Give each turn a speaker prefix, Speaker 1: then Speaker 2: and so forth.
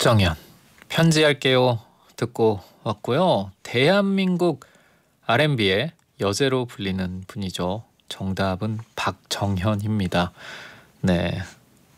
Speaker 1: 박정현 편지할게요 듣고 왔고요. 대한민국 R&B의 여제로 불리는 분이죠. 정답은 박정현입니다. 네,